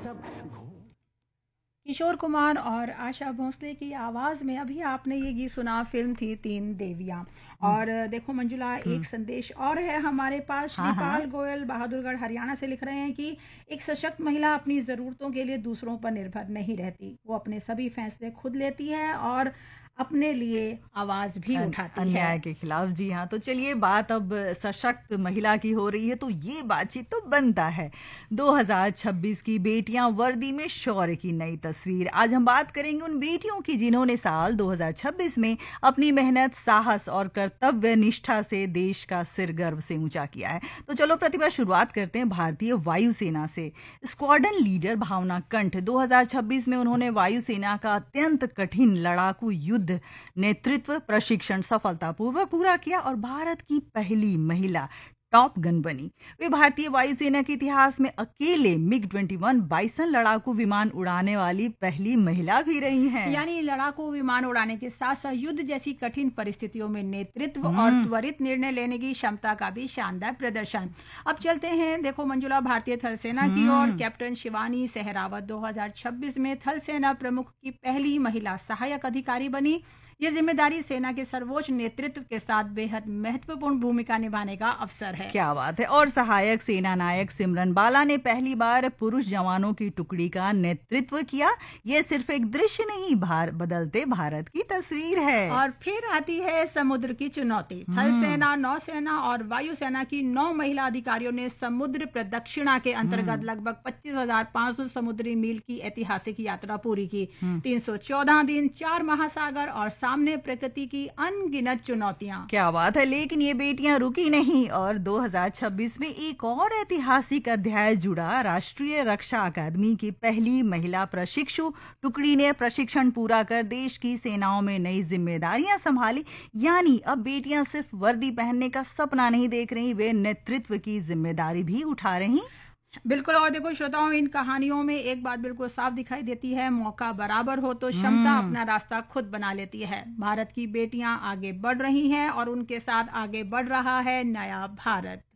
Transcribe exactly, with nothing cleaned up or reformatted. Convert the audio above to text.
किशोर कुमार और आशा भोसले की आवाज में अभी आपने ये गीत सुना। फिल्म थी तीन देवियां। और देखो मंजुला, एक संदेश और है हमारे पास। हाँ श्रीपाल हाँ। गोयल बहादुरगढ़ हरियाणा से लिख रहे हैं कि एक सशक्त महिला अपनी जरूरतों के लिए दूसरों पर निर्भर नहीं रहती, वो अपने सभी फैसले खुद लेती है और अपने लिए आवाज भी अन- उठाती है। अन्याय के खिलाफ। जी हाँ, तो चलिए बात अब सशक्त महिला की हो रही है तो ये बातचीत तो बनता है। दो हज़ार छब्बीस की बेटियां वर्दी में शौर्य की नई तस्वीर। आज हम बात करेंगे उन बेटियों की जिन्होंने साल दो हज़ार छब्बीस में अपनी मेहनत, साहस और कर्तव्य निष्ठा से देश का सिर गर्व से ऊंचा किया है। तो चलो प्रतिभा, शुरुआत करते हैं भारतीय वायुसेना से। स्क्वाड्रन लीडर भावना कंठ, दो हज़ार छब्बीस में उन्होंने वायुसेना का अत्यंत कठिन लड़ाकू युद्ध नेतृत्व प्रशिक्षण सफलतापूर्वक पूरा किया और भारत की पहली महिला टॉप गन बनी। वे भारतीय वायुसेना के इतिहास में अकेले मिग इक्कीस बाइसन लड़ाकू विमान उड़ाने वाली पहली महिला भी रही हैं। यानी लड़ाकू विमान उड़ाने के साथ साथ युद्ध जैसी कठिन परिस्थितियों में नेतृत्व और त्वरित निर्णय लेने की क्षमता का भी शानदार प्रदर्शन। अब चलते हैं देखो मंजुला, भारतीय थल सेना की ओर। कैप्टन शिवानी सहरावत दो हज़ार छब्बीस में थल सेना प्रमुख की पहली महिला सहायक अधिकारी बनी। ये जिम्मेदारी सेना के सर्वोच्च नेतृत्व के साथ बेहद महत्वपूर्ण भूमिका निभाने का अवसर है। क्या बात है। और सहायक सेना नायक सिमरन बाला ने पहली बार पुरुष जवानों की टुकड़ी का नेतृत्व किया। ये सिर्फ एक दृश्य नहीं, भार बदलते भारत की तस्वीर है। और फिर आती है समुद्र की चुनौती। थल सेना, नौसेना और वायुसेना की नौ महिला अधिकारियों ने समुद्र प्रदक्षिणा के अंतर्गत लगभग पच्चीस हजार पाँच सौ समुद्री मील की ऐतिहासिक यात्रा पूरी की। तीन सौ चौदह दिन, चार महासागर और सामने प्रकृति की अनगिनत चुनौतियां। क्या बात है। लेकिन ये बेटियां रुकी नहीं और दो हज़ार छब्बीस में एक और ऐतिहासिक अध्याय जुड़ा। राष्ट्रीय रक्षा अकादमी की पहली महिला प्रशिक्षु टुकड़ी ने प्रशिक्षण पूरा कर देश की सेनाओं में नई जिम्मेदारियां संभाली। यानी अब बेटियां सिर्फ वर्दी पहनने का सपना नहीं देख रही, वे नेतृत्व की जिम्मेदारी भी उठा रही। बिल्कुल। और देखो श्रोताओं, इन कहानियों में एक बात बिल्कुल साफ दिखाई देती है, मौका बराबर हो तो क्षमता अपना रास्ता खुद बना लेती है। भारत की बेटियां आगे बढ़ रही हैं और उनके साथ आगे बढ़ रहा है नया भारत।